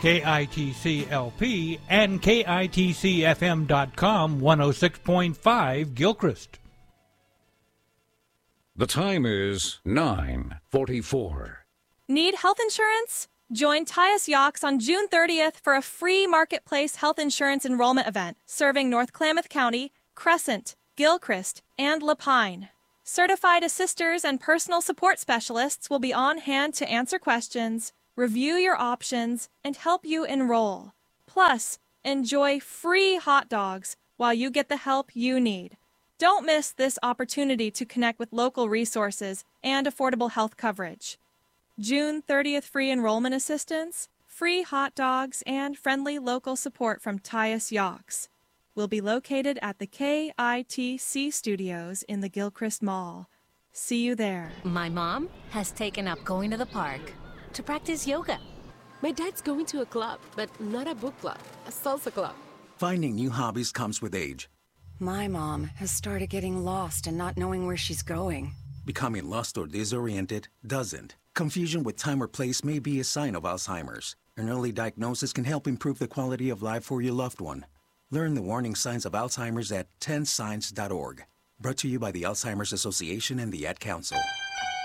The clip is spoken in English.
KITC-LP and KITCFM.com 106.5 Gilchrist. The time is 9:44. Need health insurance? Join Tyus Yox on June 30th for a free marketplace health insurance enrollment event serving North Klamath County, Crescent, Gilchrist, and Lapine. Certified assisters and personal support specialists will be on hand to answer questions, review your options, and help you enroll. Plus, enjoy free hot dogs while you get the help you need. Don't miss this opportunity to connect with local resources and affordable health coverage. June 30th free enrollment assistance, free hot dogs, and friendly local support from Tyus Yox. Will be located at the KITC studios in the Gilchrist Mall. See you there. My mom has taken up going to the park to practice yoga. My dad's going to a club, but not a book club, a salsa club. Finding new hobbies comes with age. My mom has started getting lost and not knowing where she's going. Becoming lost or disoriented doesn't. Confusion with time or place may be a sign of Alzheimer's. An early diagnosis can help improve the quality of life for your loved one. Learn the warning signs of Alzheimer's at 10signs.org. Brought to you by the Alzheimer's Association and the Ad Council.